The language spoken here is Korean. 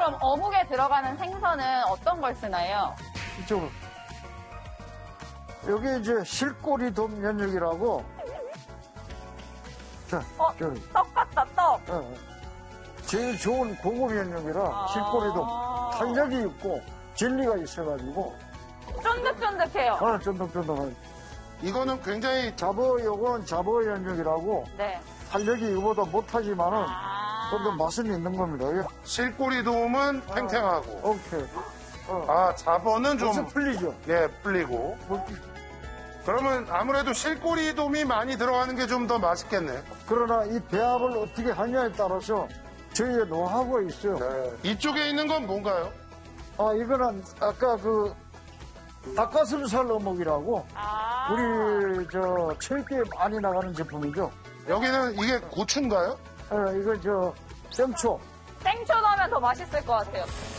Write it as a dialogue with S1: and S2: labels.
S1: 그럼 어묵에 들어가는 생선은 어떤 걸 쓰나요?
S2: 이쪽으로. 여기 이제 실꼬리돔 연육이라고. 자, 여기.
S1: 떡 같다, 떡.
S2: 제일 좋은 고급 연육이라 실꼬리돔. 탄력이 있고 진리가 있어가지고.
S1: 쫀득쫀득해요.
S2: 쫀득쫀득하게.
S3: 이거는 굉장히
S2: 요건 잡어 연육이라고.
S1: 네.
S2: 탄력이 이거보다 못하지만은 좀 더 맛은 있는 겁니다.
S3: 실꼬리돔은 탱탱하고.
S2: 오케이.
S3: 잡어는 좀.
S2: 벌써 풀리죠?
S3: 예, 풀리고. 그러면 아무래도 실꼬리돔이 많이 들어가는 게 좀 더 맛있겠네.
S2: 그러나 이 배합을 어떻게 하냐에 따라서 저희의 노하우가 있어요.
S3: 네. 이쪽에 있는 건 뭔가요?
S2: 이거는 아까 그 닭가슴살 어묵이라고 우리 체육대회 많이 나가는 제품이죠.
S3: 여기는 이게 고추인가요?
S2: 이거 땡초.
S1: 땡초 넣으면 더 맛있을 것 같아요.